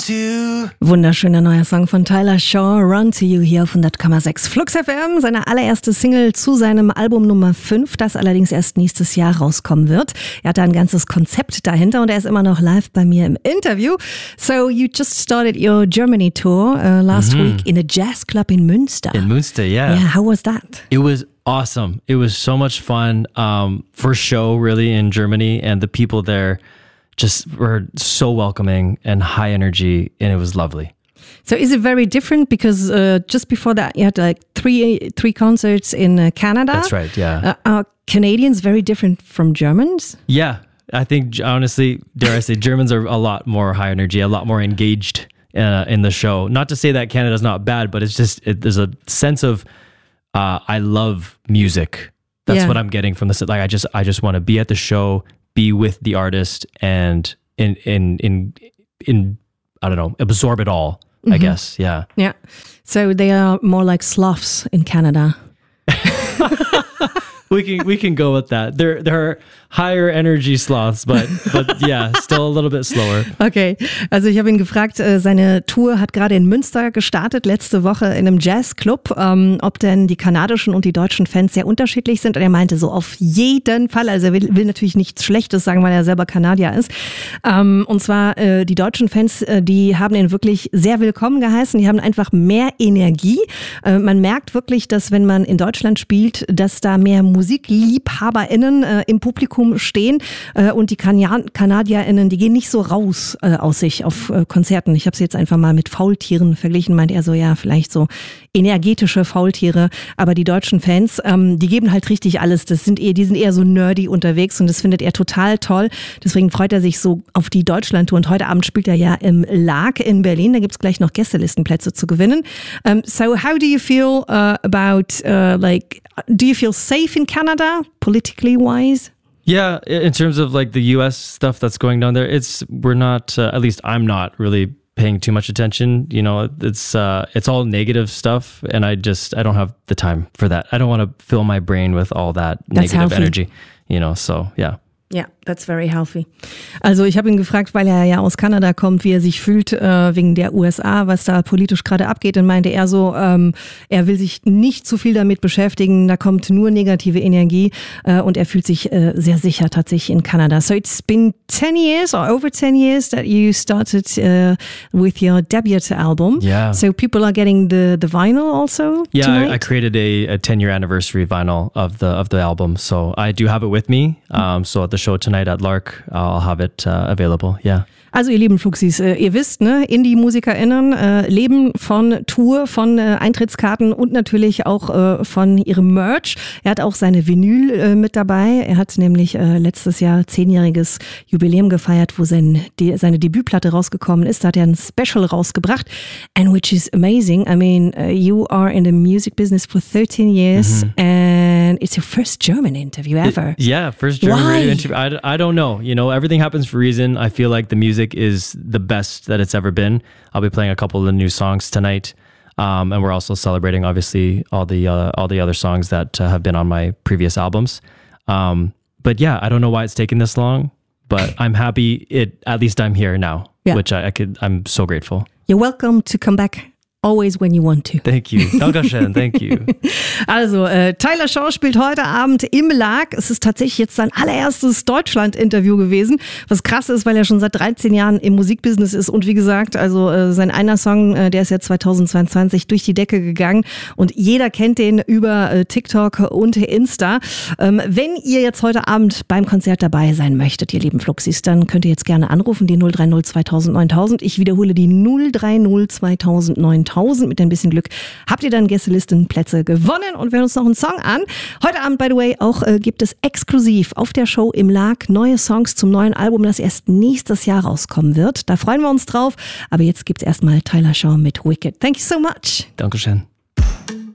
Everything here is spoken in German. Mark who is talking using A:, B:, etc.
A: to you.
B: Wunderschöner neuer Song von Tyler Shaw, Run to You hier auf 100,6 Flux FM, seine allererste Single zu seinem Album Nummer 5, das allerdings erst nächstes Jahr rauskommen wird. Er hat da ein ganzes Konzept dahinter und er ist immer noch live bei mir im Interview. So you just started your Germany tour last week in a jazz club in Münster.
C: In Münster, yeah.
B: Yeah, how was that?
C: It was awesome. It was so much fun. First show really in Germany, and the people there just were so welcoming and high energy, and it was lovely.
B: So is it very different? Because just before that, you had like three concerts in Canada.
C: That's right, yeah.
B: Are Canadians very different from Germans?
C: Yeah, I think honestly, dare I say, Germans are a lot more high energy, a lot more engaged in the show. Not to say that Canada's not bad, but it's just there's a sense of I love music. That's what I'm getting from this. Like I just want to be at the show, be with the artist, and in I don't know, absorb it all. I guess, yeah.
B: Yeah. So they are more like Slavs in Canada.
C: We can go with that. They're higher energy sloths, but yeah, still a little bit slower.
B: Okay, also ich habe ihn gefragt, seine Tour hat gerade in Münster gestartet, letzte Woche in einem Jazzclub, ob denn die kanadischen und die deutschen Fans sehr unterschiedlich sind. Und er meinte so, auf jeden Fall, also er will natürlich nichts Schlechtes sagen, weil er selber Kanadier ist. Und zwar die deutschen Fans, die haben ihn wirklich sehr willkommen geheißen, die haben einfach mehr Energie. Man merkt wirklich, dass wenn man in Deutschland spielt, dass da mehr MusikliebhaberInnen im Publikum stehen und die KanadierInnen, die gehen nicht so raus aus sich auf Konzerten. Ich habe sie jetzt einfach mal mit Faultieren verglichen, meint er so, ja, vielleicht so energetische Faultiere, aber die deutschen Fans, die geben halt richtig alles. Die sind eher so nerdy unterwegs und das findet er total toll. Deswegen freut er sich so auf die Deutschland-Tour und heute Abend spielt er ja im Lag in Berlin. Da gibt's gleich noch Gästelistenplätze zu gewinnen. So how do you feel do you feel safe in Canada, politically wise?
C: Yeah, in terms of like the U.S. stuff that's going down there, we're not, at least I'm not really paying too much attention. You know, it's all negative stuff, and I don't have the time for that. I don't want to fill my brain with all that negative energy, you know, so yeah.
B: Yeah, that's very healthy. Also ich habe ihn gefragt, weil er ja aus Kanada kommt, wie er sich fühlt wegen der USA, was da politisch gerade abgeht. Und meinte er so, er will sich nicht zu viel damit beschäftigen, da kommt nur negative Energie und er fühlt sich sehr sicher tatsächlich in Kanada. So it's been 10 years or over 10 years that you started with your debut album.
C: Yeah.
B: So people are getting the vinyl also tonight?
C: I created a 10-year anniversary vinyl of the album. So I do have it with me. So at the show tonight at Lark, I'll have it available, yeah.
B: Also ihr lieben Fluxis, ihr wisst, ne, Indie-MusikerInnen leben von Tour, von Eintrittskarten und natürlich auch von ihrem Merch. Er hat auch seine Vinyl mit dabei. Er hat nämlich letztes Jahr 10-jähriges Jubiläum gefeiert, wo seine Debütplatte rausgekommen ist. Da hat er ein Special rausgebracht, and which is amazing. I mean, you are in the music business for 13 years and it's your first German interview ever.
C: First German radio interview.
B: Why?
C: I don't know. You know, everything happens for a reason. I feel like the music is the best that it's ever been. I'll be playing a couple of the new songs tonight, and we're also celebrating obviously all the other songs that have been on my previous albums. But yeah, I don't know why it's taken this long, but I'm happy. At least I'm here now, which I'm so grateful.
B: You're welcome to come back. Always when you want to.
C: Thank you. Dankeschön, thank you.
B: Also, Tyler Shaw spielt heute Abend im Lag. Es ist tatsächlich jetzt sein allererstes Deutschland-Interview gewesen. Was krass ist, weil er schon seit 13 Jahren im Musikbusiness ist. Und wie gesagt, also sein einer Song, der ist ja 2022 durch die Decke gegangen. Und jeder kennt den über TikTok und Insta. Wenn ihr jetzt heute Abend beim Konzert dabei sein möchtet, ihr lieben Fluxis, dann könnt ihr jetzt gerne anrufen, die 030 2000 9000. Ich wiederhole die 030 2000 9000. Mit ein bisschen Glück habt ihr dann Gästelistenplätze gewonnen und wir hören uns noch einen Song an. Heute Abend, by the way, auch gibt es exklusiv auf der Show im Lag neue Songs zum neuen Album, das erst nächstes Jahr rauskommen wird. Da freuen wir uns drauf. Aber jetzt gibt's erstmal Tyler Shaw mit Wicked. Thank you so much.
C: Dankeschön.